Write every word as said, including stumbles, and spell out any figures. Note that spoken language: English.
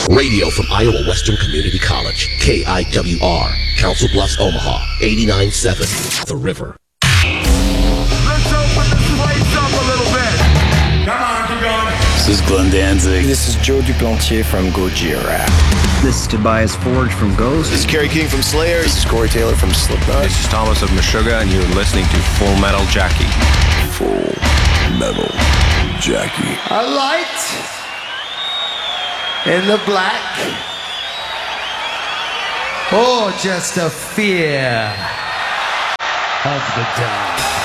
Radio from Iowa Western Community College, K I W R, Council Bluffs, Omaha, eighty-nine point seven, The River. Let's open this place up a little bit. Come on, keep going. This is Glenn Danzig. This is Joe Duplantier from Gojira. This is Tobias Forge from Ghost. This is Kerry King from Slayer. This is Corey Taylor from Slipknot. This is Thomas of Meshuggah, and you're listening to Full Metal Jackie. Full Metal Jackie. A light in the black, or just a fear of the dark.